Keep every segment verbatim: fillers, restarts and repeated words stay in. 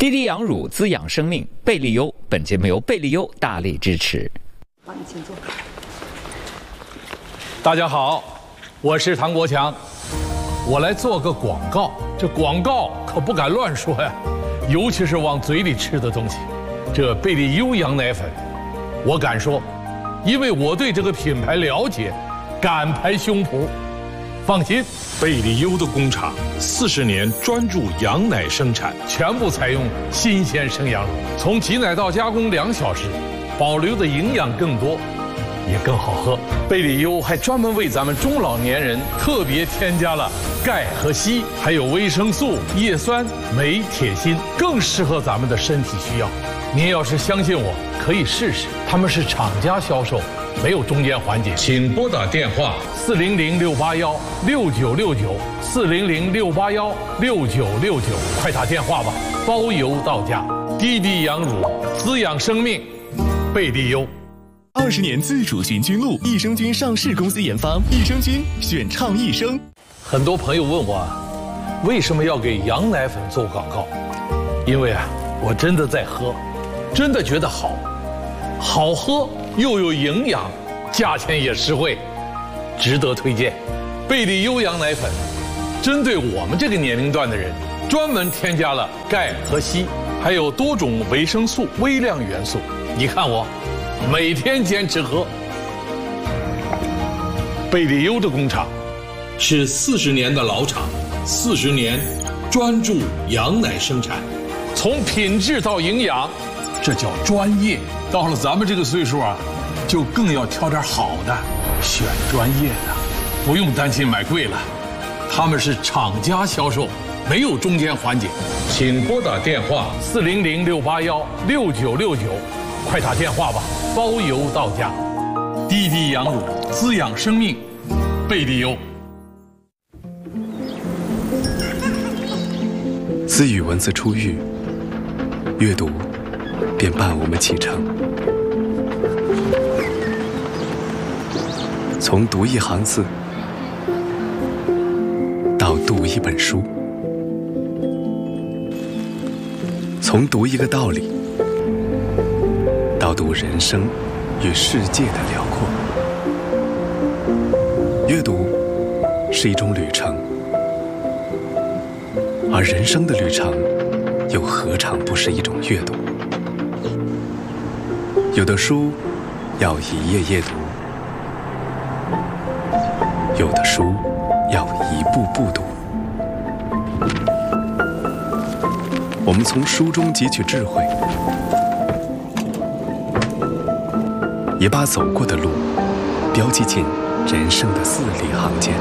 滴滴羊乳滋养生命，贝利优。本节目由贝利优大力支持。 帮你请坐。 大家好，我是唐国强，我来做个广告。这广告可不敢乱说呀，尤其是往嘴里吃的东西。这贝利优羊奶粉，我敢说，因为我对这个品牌了解，敢拍胸脯。放心， 贝利优的工厂四十年专注羊奶生产， 全部采用新鲜生羊乳，从挤奶到加工两小时，保留的营养更多，也更好喝。贝利优还专门为咱们中老年人特别添加了钙和硒，还有维生素、叶酸、镁、铁、锌，更适合咱们的身体需要。您要是相信我，可以试试。他们是厂家销售，没有中间环节。 请拨打电话四零零六八幺六九六九四零零六八幺六九六九，快打电话吧，包邮到家。滴滴羊乳滋养生命，贝利优。 二十年自主循菌露，益生菌上市公司研发，益生菌选倡益生。 很多朋友问我，为什么要给羊奶粉做广告？因为啊，我真的在喝，真的觉得好，好喝又有营养，价钱也实惠，值得推荐。贝利优羊奶粉针对我们这个年龄段的人，专门添加了钙和硒，还有多种维生素、微量元素。你看我每天坚持喝。贝利优的工厂是四十年的老厂，四十年专注羊奶生产， 从品质到营养，这叫专业。到了咱们这个岁数啊，就更要挑点好的，选专业的，不用担心买贵了。他们是厂家销售，没有中间环节。 请拨打电话四零零六八幺六九六九，快打电话吧，包邮到家。滴滴羊乳滋养生命，贝利优。 自与文字初遇，阅读便伴我们启程。从读一行字到读一本书，从读一个道理到读人生与世界的辽阔。阅读是一种旅程，而人生的旅程又何尝不是一种阅读？有的书要一页页读，有的书要一步步读。我们从书中汲取智慧，也把走过的路标记进人生的字里行间。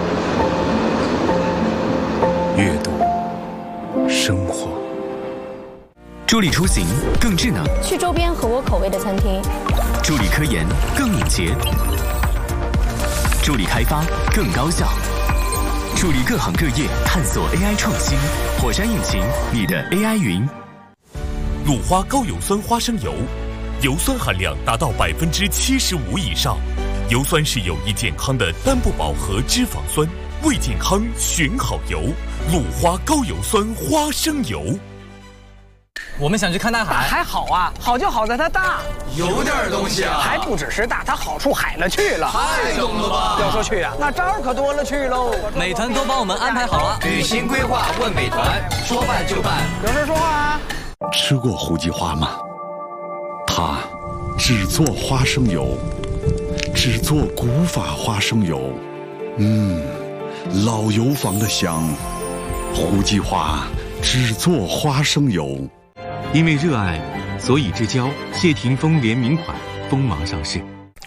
阅读，生活。 助力出行更智能， 去周边合我口味的餐厅； 助力科研更敏捷，助力开发更高效，助力各行各业探索 A I 创新。火山引擎，你的 A I 云。 鲁花高油酸花生油，油酸含量达到百分之七十五以上，油酸是有益健康的单不饱和脂肪酸，为健康选好油。鲁花高油酸花生油。 我们想去看大海， 还好啊，好就好在它大， 有点东西啊， 还不只是大，它好处海了去了， 太懂了吧？ 要说去啊，那招可多了去喽。 美团都帮我们安排好了，旅行规划问美团，说办就办。 有事说话啊。 吃过胡记花吗？它只做花生油，只做古法花生油，嗯，老油坊的香。胡记花只做花生油。 因为热爱，所以之交谢霆锋联名款锋芒上市。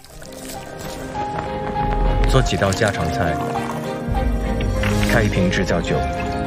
做几道家常菜，开一瓶制酵酒，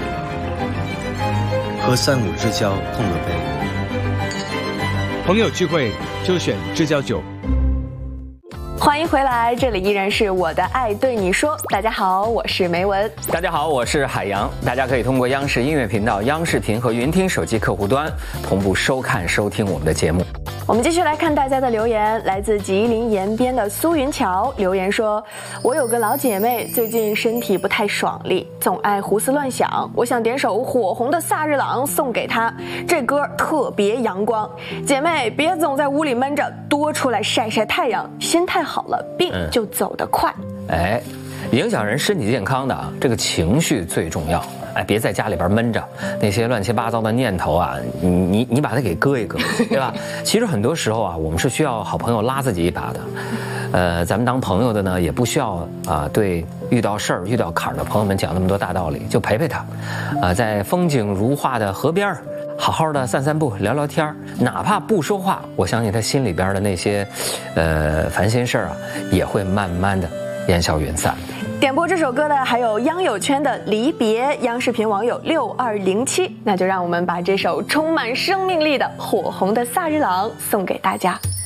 喝三五制酵碰了杯。 朋友聚会就选制酵酒。 欢迎回来，这里依然是我的爱对你说。大家好，我是梅文。 大家好，我是海洋。大家可以通过央视音乐频道、央视频和云听手机客户端同步收看收听我们的节目。 我们继续来看大家的留言，来自吉林延边的苏云桥留言说：“我有个老姐妹，最近身体不太爽利，总爱胡思乱想。我想点首火红的《萨日朗》送给她，这歌特别阳光。姐妹，别总在屋里闷着，多出来晒晒太阳，心态好了，病就走得快。 嗯”哎，影响人身体健康的啊，这个情绪最重要。哎，别在家里边闷着，那些乱七八糟的念头啊，你你你把它给搁一搁，对吧？其实很多时候啊，我们是需要好朋友拉自己一把的。呃，咱们当朋友的呢，也不需要啊，对遇到事儿、遇到坎儿的朋友们讲那么多大道理，就陪陪他，啊，在风景如画的河边儿，好好的散散步、聊聊天儿，哪怕不说话，我相信他心里边的那些，呃，烦心事儿啊，也会慢慢的烟消云散。 点播这首歌的还有央友圈的离别，央视频网友六二零七，那就让我们把这首充满生命力的火红的萨日朗送给大家。